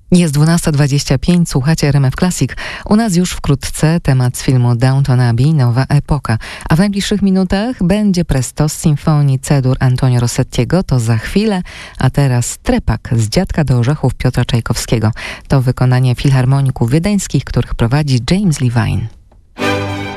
Jest 12:25, słuchacie RMF Classic. U nas już wkrótce temat z filmu Downton Abbey, Nowa Epoka. A w najbliższych minutach będzie presto z Symfonii C-dur Antonio Rossettiego, to za chwilę. A teraz Trepak z Dziadka do orzechów Piotra Czajkowskiego. To wykonanie filharmoników wiedeńskich, których prowadzi James Levine.